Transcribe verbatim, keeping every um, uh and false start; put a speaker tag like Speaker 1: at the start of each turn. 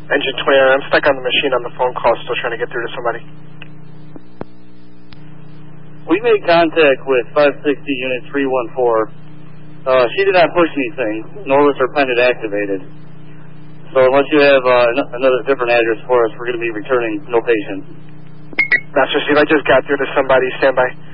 Speaker 1: Engine twenty-nine, I'm stuck on the machine on the phone call, still trying to get through to somebody.
Speaker 2: We made contact with five sixty Unit three one four. Uh, she did not push anything, nor was her pendant activated. So unless you have uh, another different address for us, we're going to be returning no patient.
Speaker 1: Master Steve, I just got through to somebody. Stand by.